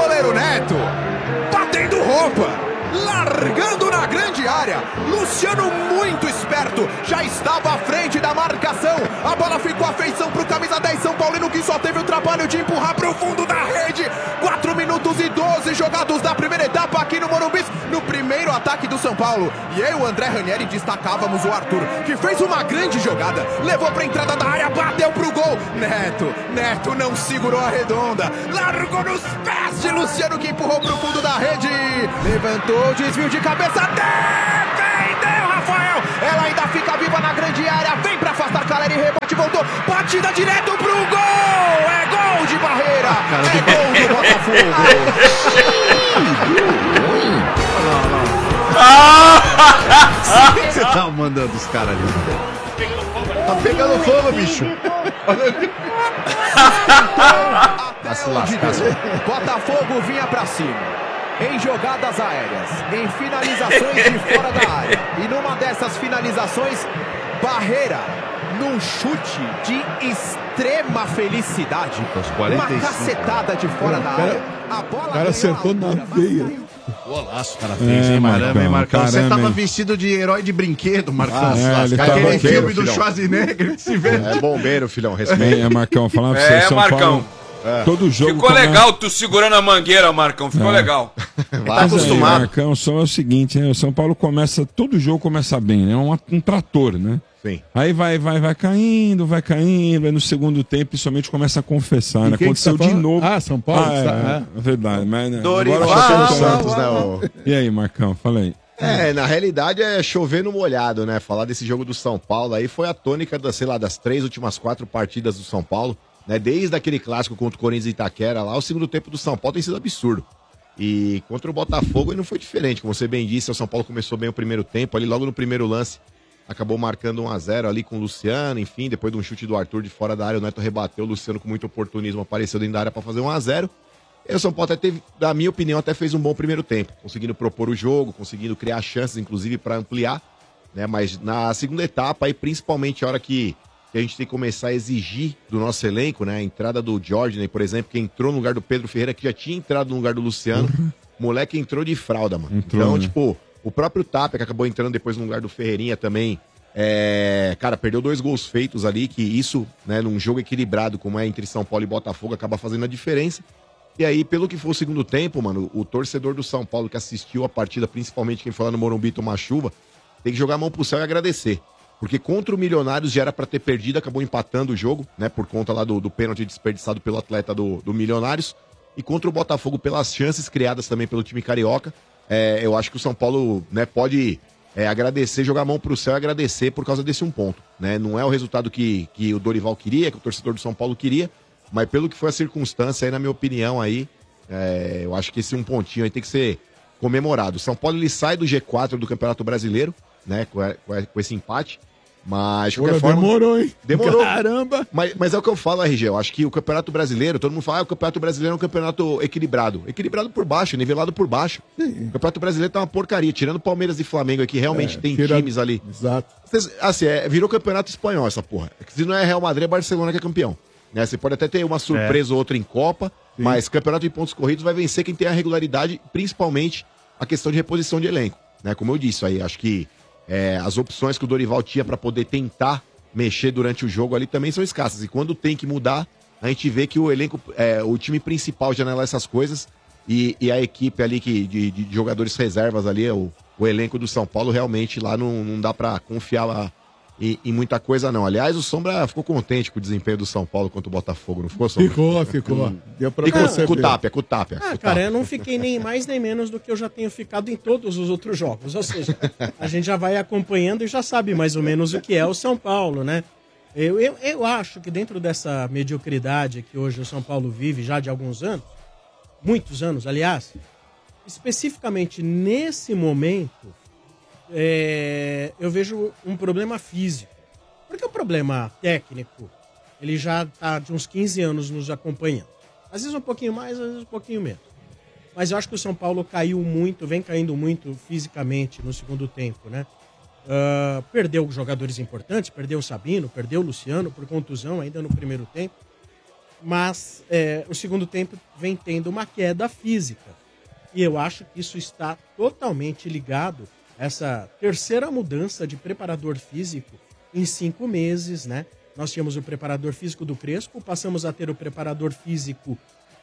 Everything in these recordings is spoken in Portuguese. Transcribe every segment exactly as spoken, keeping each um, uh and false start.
goleiro Neto, batendo roupa, largando na grande área. Luciano, muito esperto, já estava à frente da marcação. A bola ficou à feição pro camisa dez São Paulino, que só teve o trabalho de empurrar pro fundo da rede. quatro minutos e doze jogados da primeira etapa aqui no Morumbi, no primeiro ataque do São Paulo. E eu, o André Ranieri, destacávamos o Arthur, que fez uma grande jogada, levou pra entrada da área, bateu pro gol. Neto, Neto não segurou a redonda, largou nos pés de Luciano, que empurrou pro fundo da rede. Levantou, desvio de cabeça, defendeu Rafael. Ela ainda fica viva na grande área, vem pra afastar Caleri, rebate, voltou, batida direto pro gol. É gol de Barreira, é gol do Botafogo. Você tá mandando os caras ali? Tá pegando fogo, bicho. Botafogo vinha pra cima, em jogadas aéreas, em finalizações de fora da área. E numa dessas finalizações, Barreira, num chute de extrema felicidade, uma cacetada de fora da área. A bola, o cara acertou na veia. Golaço, cara fez, hein, Marcão, hein, Marcão? Você tava vestido de herói de brinquedo, Marcão. Ah, é, aquele filme bombeiro, do filhão. Schwarzenegger que se vê. É bombeiro, filhão, respeita. É, Marcão, falando pra você, É, São Marcão. Paulo, é. Todo jogo Ficou começa... legal tu segurando a mangueira, Marcão. Ficou É. legal. Tá acostumado. Aí, Marcão, só é o seguinte, né? O São Paulo começa, todo jogo começa bem, né? É um, um trator, né? Sim. Aí vai, vai, vai caindo, vai caindo, aí no segundo tempo, principalmente, começa a confessar, E né? quem Aconteceu que tá de falando? novo. Ah, São Paulo? Ah, é, Tá- é, é verdade. Mas, né? Dorival Agora chegou o Santos, né? o- E aí, Marcão, fala aí. É, na realidade é chover no molhado, né? Falar desse jogo do São Paulo aí foi a tônica das, sei lá, das três últimas quatro partidas do São Paulo, né? Desde aquele clássico contra o Corinthians e Itaquera lá, o segundo tempo do São Paulo tem sido absurdo. E contra o Botafogo aí não foi diferente, como você bem disse, o São Paulo começou bem o primeiro tempo, ali logo no primeiro lance, acabou marcando um a zero ali com o Luciano, enfim, depois de um chute do Arthur de fora da área, o Neto rebateu, o Luciano com muito oportunismo apareceu dentro da área para fazer um a zero. E o São Paulo até teve, na minha opinião, até fez um bom primeiro tempo, conseguindo propor o jogo, conseguindo criar chances, inclusive, para ampliar, né? Mas na segunda etapa, aí, principalmente a hora que, que a gente tem que começar a exigir do nosso elenco, né? A entrada do Jordan, por exemplo, que entrou no lugar do Pedro Ferreira, que já tinha entrado no lugar do Luciano. O moleque entrou de fralda, mano. Entrou, então, né? tipo, o próprio Tapia, que acabou entrando depois no lugar do Ferreirinha também, é, cara, perdeu dois gols feitos ali, que isso, né, num jogo equilibrado como é entre São Paulo e Botafogo, acaba fazendo a diferença. E aí, pelo que foi o segundo tempo, mano, o torcedor do São Paulo que assistiu a partida, principalmente quem foi lá no Morumbi tomar chuva, tem que jogar a mão pro céu e agradecer. Porque contra o Milionários já era pra ter perdido, acabou empatando o jogo, né, por conta lá do, do pênalti desperdiçado pelo atleta do, do Milionários. E contra o Botafogo, pelas chances criadas também pelo time carioca, é, eu acho que o São Paulo, né, pode é, agradecer, jogar a mão pro céu e agradecer por causa desse um ponto, né? Não é o resultado que, que o Dorival queria, que o torcedor do São Paulo queria, mas pelo que foi a circunstância aí, na minha opinião, aí, é, eu acho que esse um pontinho aí tem que ser comemorado. O São Paulo, ele sai do G quatro do Campeonato Brasileiro, né, com, com esse empate, mas de qualquer Porra, forma... demorou, hein? Demorou. Caramba! Mas, mas é o que eu falo, R G, eu acho que o Campeonato Brasileiro, todo mundo fala, ah, o Campeonato Brasileiro é um campeonato equilibrado. Equilibrado por baixo, nivelado por baixo. Sim. O Campeonato Brasileiro tá uma porcaria, tirando Palmeiras e Flamengo aqui, realmente É, tem tira- times ali. Exato. Vocês- Assim, é, virou Campeonato Espanhol essa porra. É que se não é Real Madrid, é Barcelona que é campeão. Né? Você pode até ter uma surpresa ou outra em Copa, mas Campeonato de pontos corridos vai vencer quem tem a regularidade, principalmente a questão de reposição de elenco. Né? Como eu disse aí, acho que é, as opções que o Dorival tinha para poder tentar mexer durante o jogo ali também são escassas. E quando tem que mudar, a gente vê que o elenco, é, o time principal janela essas coisas e, e a equipe ali que, de, de jogadores reservas ali, o, o elenco do São Paulo, realmente lá não, não dá para confiar lá em, em muita coisa não. Aliás, o Sombra ficou contente com o desempenho do São Paulo contra o Botafogo, não ficou, Sombra? Ficou, ficou. Deu pra E com, perceber. com o Tapia, com o Tapia. Ah, com o cara, Tapia. eu não fiquei nem mais nem menos do que eu já tenho ficado em todos os outros jogos. Ou seja, a gente já vai acompanhando e já sabe mais ou menos o que é o São Paulo, né? Eu, eu, eu acho que dentro dessa mediocridade que hoje o São Paulo vive já de alguns anos, muitos anos, aliás, especificamente nesse momento, é, eu vejo um problema físico. Porque o problema técnico, ele já está de uns quinze anos nos acompanhando. Às vezes um pouquinho mais, às vezes um pouquinho menos. Mas eu acho que o São Paulo caiu muito, vem caindo muito fisicamente no segundo tempo, né? Uh, perdeu jogadores importantes, perdeu o Sabino, perdeu o Luciano por contusão ainda no primeiro tempo. mas é, o segundo tempo vem tendo uma queda física. E eu acho que isso está totalmente ligado a essa terceira mudança de preparador físico em cinco meses, né? Nós tínhamos o preparador físico do Crespo, passamos a ter o preparador físico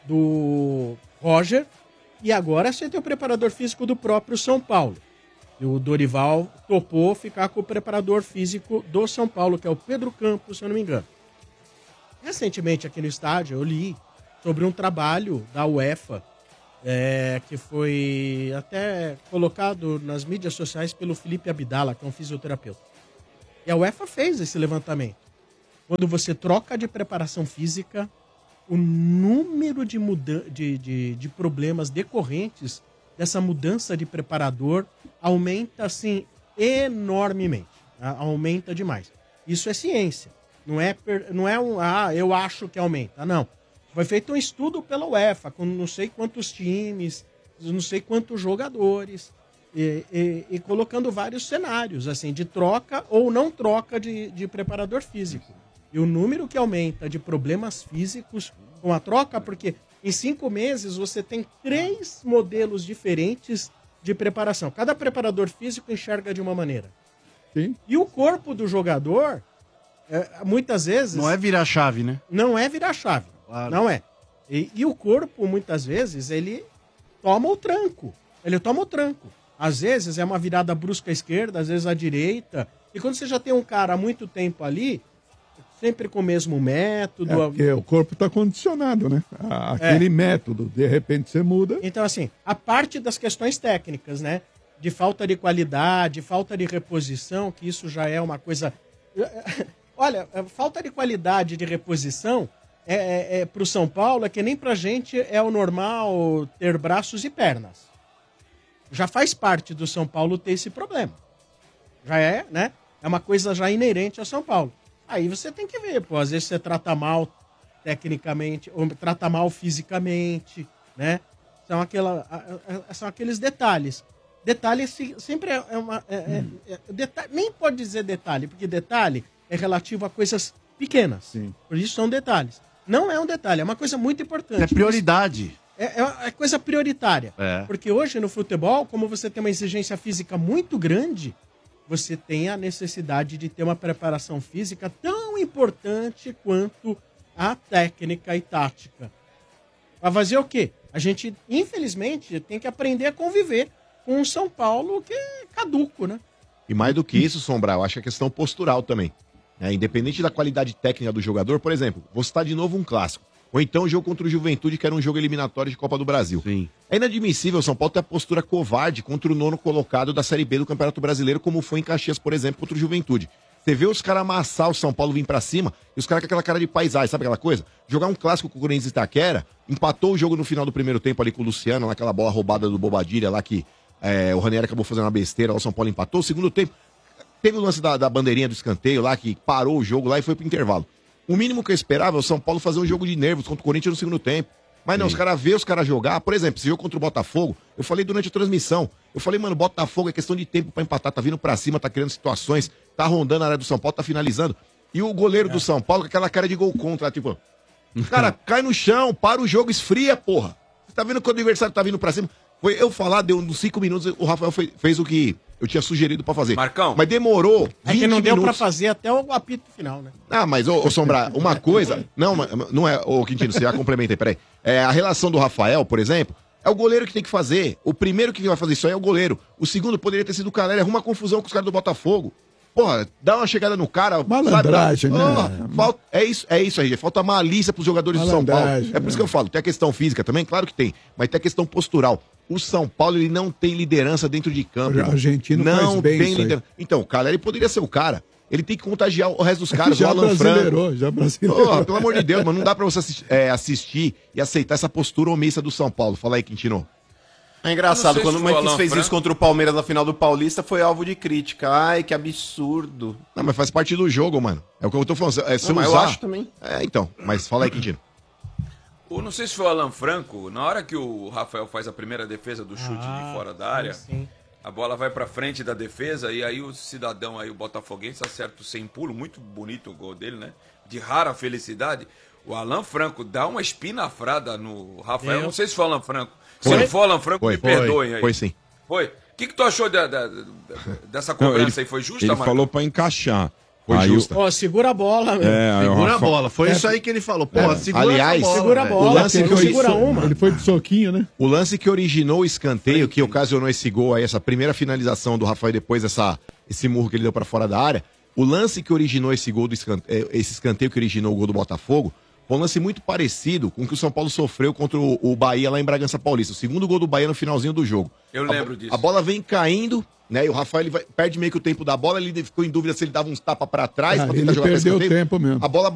do Roger, e agora você tem o preparador físico do próprio São Paulo. E o Dorival topou ficar com o preparador físico do São Paulo, que é o Pedro Campos, se eu não me engano. Recentemente aqui no estádio eu li sobre um trabalho da UEFA, é, que foi até colocado nas mídias sociais pelo Felipe Abdala, que é um fisioterapeuta. E a UEFA fez esse levantamento. Quando você troca de preparação física, o número de, muda de, de, de problemas decorrentes dessa mudança de preparador aumenta, assim, enormemente. Aumenta demais. Isso é ciência. Não é, não é um, ah, eu acho que aumenta. Não. Foi feito um estudo pela UEFA, com não sei quantos times, não sei quantos jogadores, e, e, e colocando vários cenários, assim, de troca ou não troca de, de preparador físico. E o número que aumenta de problemas físicos com a troca, porque em cinco meses você tem três modelos diferentes de preparação. Cada preparador físico enxerga de uma maneira. Sim. E o corpo do jogador, é, muitas vezes... Não é virar chave, né? Não é virar chave. Claro. Não é. E, e o corpo, muitas vezes, ele toma o tranco. Ele toma o tranco. Às vezes é uma virada brusca à esquerda, às vezes à direita. E quando você já tem um cara há muito tempo ali, sempre com o mesmo método... É porque o corpo está condicionado, né? Aquele é. método, de repente você muda. Então, assim, a parte das questões técnicas, né? De falta de qualidade, falta de reposição, que isso já é uma coisa... Olha, falta de qualidade de reposição é, é, é, para o São Paulo é que nem para a gente é o normal ter braços e pernas. Já faz parte do São Paulo ter esse problema. Já é, né? É uma coisa já inerente ao São Paulo. Aí você tem que ver, pô, às vezes você trata mal tecnicamente, ou trata mal fisicamente, né? São, aquela, são aqueles detalhes. Detalhe sempre é uma... É, hum. é, é, detalhe, nem pode dizer detalhe, porque detalhe é relativo a coisas pequenas. Sim. Por isso são detalhes. Não é um detalhe, é uma coisa muito importante. É prioridade. É, é, é coisa prioritária. É. Porque hoje no futebol, como você tem uma exigência física muito grande, você tem a necessidade de ter uma preparação física tão importante quanto a técnica e tática. Para fazer o quê? A gente, infelizmente, tem que aprender a conviver com um São Paulo que é caduco, né? E mais do que isso, Sombra, eu acho que é questão postural também. É, independente da qualidade técnica do jogador, por exemplo, vou citar de novo um clássico. Ou então o jogo contra o Juventude, que era um jogo eliminatório de Copa do Brasil. Sim. É inadmissível o São Paulo ter a postura covarde contra o nono colocado da Série B do Campeonato Brasileiro, como foi em Caxias, por exemplo, contra o Juventude. Você vê os caras amassar o São Paulo, vir pra cima, e os caras com aquela cara de paisagem, sabe aquela coisa? Jogar um clássico com o Corinthians e Itaquera, empatou o jogo no final do primeiro tempo ali com o Luciano, naquela bola roubada do Bobadilha lá que é, o Ranieri acabou fazendo uma besteira, lá o São Paulo empatou. O segundo tempo, teve o lance da, da bandeirinha do escanteio lá, que parou o jogo lá e foi pro intervalo. O mínimo que eu esperava é o São Paulo fazer um jogo de nervos contra o Corinthians no segundo tempo. Mas não, Sim. os caras vê os caras jogar. Por exemplo, esse jogo contra o Botafogo, eu falei durante a transmissão. Eu falei, mano, Botafogo é questão de tempo pra empatar. Tá vindo pra cima, tá criando situações, tá rondando a área do São Paulo, tá finalizando. E o goleiro é. do São Paulo com aquela cara de gol contra, tipo... Cara, cai no chão, para o jogo, esfria, porra. Você tá vendo que o adversário tá vindo pra cima? Foi eu falar, deu uns cinco minutos, o Rafael fez, fez o que eu tinha sugerido pra fazer. Marcão. Mas demorou vinte É que não deu minutos. pra fazer até o apito final, né? Ah, mas, ô, ô Sombra, uma coisa... Não, não é... Ô, Quintino, você já complementa aí, peraí. É, a relação do Rafael, por exemplo, é o goleiro que tem que fazer. O primeiro que vai fazer isso aí é o goleiro. O segundo poderia ter sido o Caleri. Arruma confusão com os caras do Botafogo. Porra, dá uma chegada no cara... Malandragem, sabe? né? Oh, falta, é isso, é isso aí, falta malícia pros jogadores do São Paulo. É por isso que eu falo, tem a questão física também, claro que tem, mas tem a questão postural. O São Paulo, ele não tem liderança dentro de campo. O argentino não faz bem tem isso liderança. Então, o Caleri poderia ser o cara. Ele tem que contagiar o resto dos caras, já o Alan brasileirou, Franco. já brasileirou. Oh, pelo amor de Deus, mano, não dá pra você assistir, é, assistir e aceitar essa postura omissa do São Paulo. Fala aí, Quintino. É engraçado, quando o Memphis fez Franco. isso contra o Palmeiras na final do Paulista, foi alvo de crítica. Ai, que absurdo. Não, mas faz parte do jogo, mano. É o que eu tô falando. É, se Não, mas usar... eu acho também. É, então. Mas fala aí, Quintino. O, não sei se foi o Alan Franco, na hora que o Rafael faz a primeira defesa do chute Ah, de fora da área, sim, sim. a bola vai pra frente da defesa e aí o cidadão aí, o botafoguense, acerta o sem pulo, muito bonito o gol dele, né? De rara felicidade. o Alan Franco dá uma espinafrada no Rafael. Eu... Não sei se foi o Alan Franco. Se Foi. não for o Alan Franco, Foi, me foi, perdoem aí. Foi sim. Foi. O que, que tu achou da, da- da- dessa cobrança Não, ele, aí? Foi justa, Ele Marcão? falou pra encaixar. Foi Aí justa. Ó, segura a bola, meu. É, aí o Segura a Rafa- bola. Foi isso aí que ele falou. Porra, É. segura Aliás, essa bola. Segura a velho. bola, O lance pô, que eu- segura uma. Ele foi de soquinho, né? O lance que originou o escanteio, que ocasionou esse gol aí, essa primeira finalização do Rafael depois essa, esse murro que ele deu pra fora da área, o lance que originou esse gol do escanteio, esse escanteio que originou o gol do Botafogo, foi um lance muito parecido com o que o São Paulo sofreu contra o, o Bahia lá em Bragança Paulista. O segundo gol do Bahia no finalzinho do jogo. Eu A lembro bo- disso. A bola vem caindo, né? E o Rafael ele vai- perde meio que o tempo da bola, ele ficou em dúvida se ele dava uns tapas pra trás Ah, pra ele tentar jogar pra perdeu escanteio. tempo mesmo. A bola